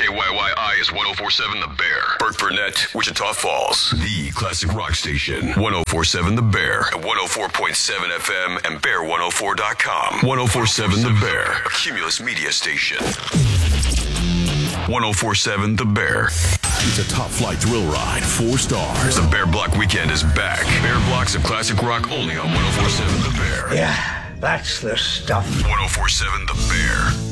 KYYI is 1047 The Bear. Burt Burnett, Wichita Falls. The classic rock station. 1047 The Bear. At 104.7 FM and bear104.com. 1047 The Bear. A Cumulus media station. 1047 The Bear. It's a top flight thrill ride, 4 stars. The Bear Block Weekend is back. Bear Blocks of classic rock only on 1047 The Bear. Yeah, that's the stuff. 1047 The Bear.